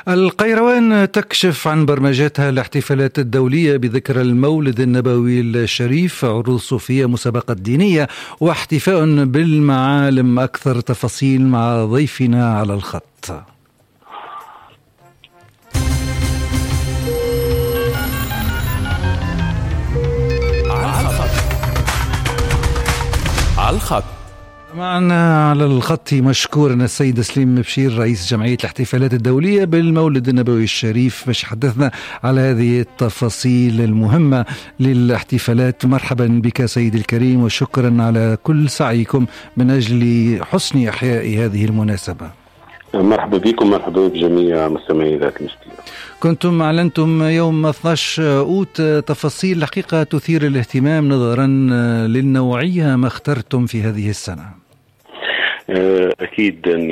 القيروان تكشف عن برمجتها الاحتفالات الدولية بذكرى المولد النبوي الشريف، عروض صوفية، مسابقات دينية واحتفاء بالمعالم. أكثر تفاصيل مع ضيفنا على الخط. على الخط معنا على الخط مشكورا السيد سليم بشير، رئيس جمعية الاحتفالات الدولية بالمولد النبوي الشريف، باش حدثنا على هذه التفاصيل المهمة للاحتفالات. مرحبا بك سيدي الكريم، وشكرا على كل سعيكم من أجل حسن إحياء هذه المناسبة. مرحبا بكم، مرحبا بجميع مستمعي ذات المستير. كنتم أعلنتم يوم 12 أوت تفاصيل الحقيقة تثير الاهتمام نظرا للنوعية ما اخترتم في هذه السنة. أكيد أن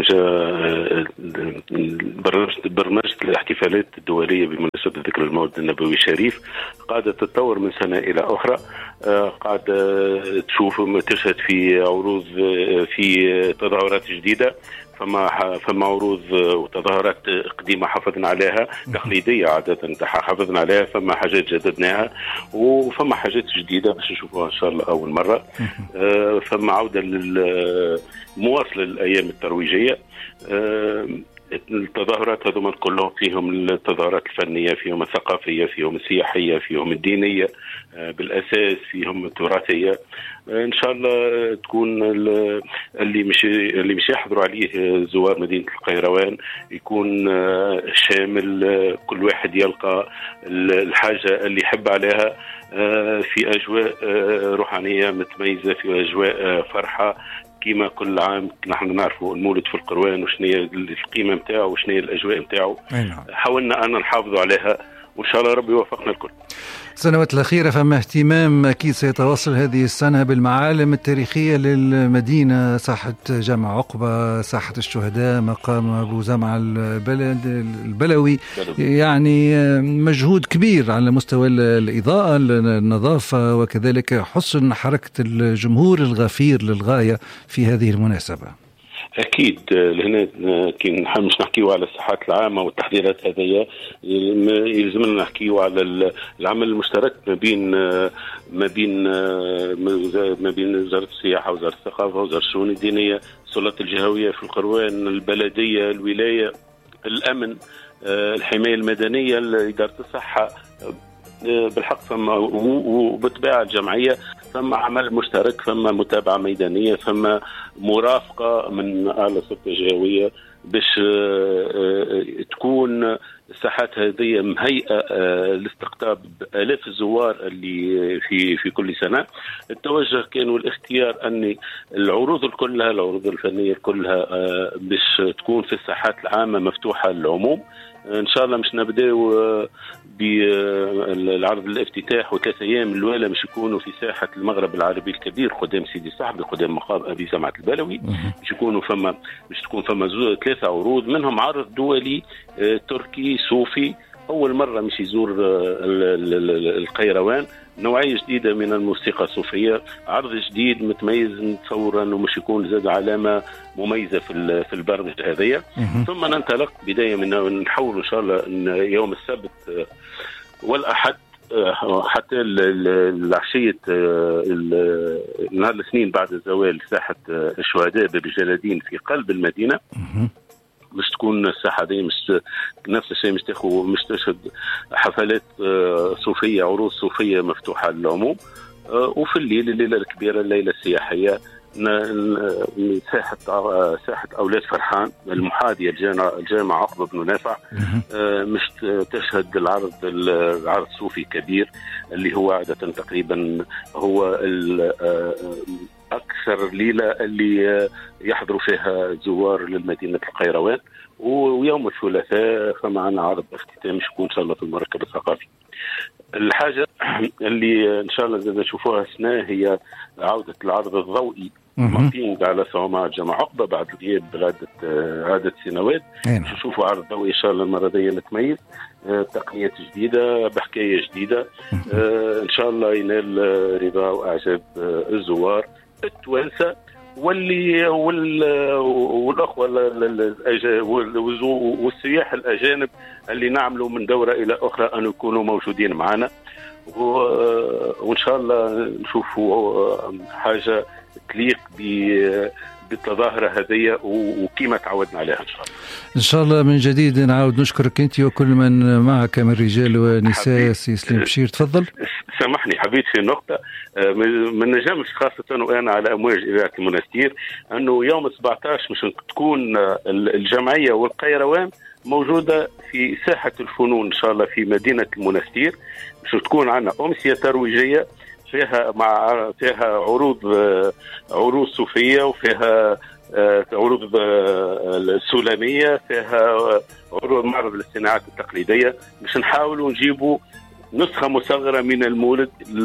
برمجة الاحتفالات الدولية بمناسبة ذكرى المولد النبوي الشريف قاعدة تتطور من سنة إلى أخرى، قاعدة تشهد في عروض، في تظاهرات جديدة. فما عروض وتظاهرات قديمة حافظنا عليها، تقليدية عادة حافظنا عليها، فما حاجات جددناها وفما حاجات جديدة باش نشوفوها إن شاء الله أول مرة. فما عودة للمواصلة للأيام الترويجية. التظاهرات هذوما كلهم فيهم التظاهرات الفنية، فيهم الثقافية، فيهم السياحية، فيهم الدينية بالأساس، فيهم التراثية. إن شاء الله تكون اللي مش يحضروا عليه زوار مدينة القيروان يكون شامل، كل واحد يلقى الحاجة اللي يحب عليها في أجواء روحانية متميزة، في أجواء فرحة. كما كل عام نحن نعرفوا المولد في القروان وشنية القيمة متاعه وشنية الأجواء متاعه. حاولنا أن نحافظ عليها وإن شاء الله ربي يوفقنا الكل. السنوات الأخيرة فما اهتمام أكيد سيتواصل هذه السنة بالمعالم التاريخية للمدينة، ساحة جامع عقبة، ساحة الشهداء، مقام أبو زمعة البلوي. يعني مجهود كبير على مستوى الإضاءة، النظافة، وكذلك حسن حركة الجمهور الغفير للغاية في هذه المناسبة. أكيد لهنا كي مش نحكيو على الصحات العامة والتحضيرات هذية، يلزمنا نحكيو على العمل المشترك ما بين وزارة السياحة، وزارة الثقافة، وزارة الشؤون الدينية، السلطات الجهوية في القروان، البلدية، الولاية، الأمن، الحماية المدنية، إدارة الصحة. بالحق فما وبتباع الجمعية ثم عمل مشترك، ثم متابعة ميدانية، ثم مرافقة من أعلى السلطة الجهوية باش تكون الساحات هذه مهيئة لاستقطاب آلاف الزوار اللي في كل سنة. التوجه كان والاختيار أن العروض كلها، العروض الفنية كلها باش تكون في الساحات العامة مفتوحة للعموم. إن شاء الله مش نبدأ بالعرض الافتتاح وثلاث أيام الأولى مش يكونوا في ساحة المغرب العربي الكبير قدام سيدي صاحبي، قدام مقام أبي زمعة البلوي. مش تكون فما ثلاثة عروض، منهم عرض دولي تركي صوفي أول مرة مش يزور القيروان، نوعية جديدة من الموسيقى الصوفية، عرض جديد متميز، نتصور أنه مش يكون زاد علامة مميزة في البرنامج هذية. ثم ننطلق بداية من نحاول إن شاء الله يوم السبت والأحد حتى العشية نهار الاثنين بعد الزوال ساحة الشهداء باب الجلادين في قلب المدينة. مش تكون الساحة دي مش نفس الشيء، مش تشهد حفلات صوفية، عروض صوفية مفتوحة للعموم. وفي الليلة الكبيرة، الليلة السياحية، ساحة أولاد فرحان المحاذية الجامع عقبة بن نافع، مش تشهد العرض الصوفي كبير اللي هو عادة تقريبا هو أكثر ليلة اللي يحضروا فيها زوار للمدينة القيروان. ويوم الثلاثاء فمعنا عرض اختتام يكون إن شاء الله في المركب الثقافي. الحاجة اللي إن شاء الله نشوفوها السنة هي عودة العرض الضوئي مابينج على صومعة جامع عقبة بعد الغياب عدة سنوات. نشوفوا عرض ضوئي إن شاء الله المرة دي نتميز، تقنيات جديدة بحكاية جديدة، إن شاء الله ينال رضا وأعجاب الزوار التوانسة والاخوه والسياح الاجانب اللي نعملوا من دوره الى اخرى ان يكونوا موجودين معنا، وان شاء الله نشوفوا حاجه تليق بالتظاهره هذه وكما تعودنا عليها ان شاء الله. ان شاء الله. من جديد نعاود نشكرك انت وكل من معك من رجال ونساء. سي سليم بشير تفضل. سامحني، حبيت في نقطه ما نجمش خاصه وانا على امواج اذاعه المنستير انه يوم 17 مش تكون الجمعيه والقيروان موجوده في ساحه الفنون ان شاء الله في مدينه المنستير. مش تكون عندنا امسيه ترويجيه فيها عروض صوفيه، وفيها عروض السلاميه، فيها عروض معرض للصناعات التقليديه. مش نحاولوا نجيبوا نسخة مصغرة من المولد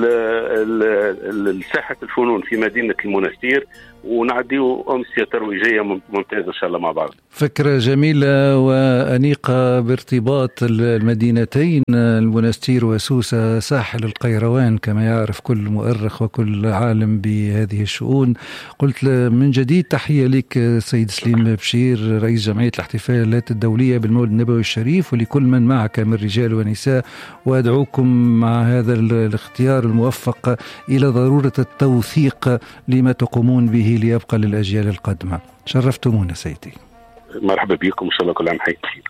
لساحة الفنون في مدينة المنستير ونعديو أمسية ترويجية ممتازة إن شاء الله مع بعض. فكرة جميلة وأنيقة بارتباط المدينتين المنستير وسوسة ساحل القيروان كما يعرف كل مؤرخ وكل عالم بهذه الشؤون. قلت من جديد تحية لك سيد سليم بشير رئيس جمعية الاحتفالات الدولية بالمولد النبوي الشريف ولكل من معك من رجال ونساء، وأدعوكم مع هذا الاختيار الموفق إلى ضرورة التوثيق لما تقومون به ليبقى للأجيال القادمة. شرفتمونا سيدي. مرحبا بكم، إن شاء الله كل عام حيث بخير.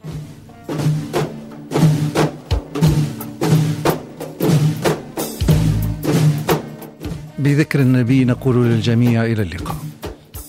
بذكر النبي نقول للجميع إلى اللقاء.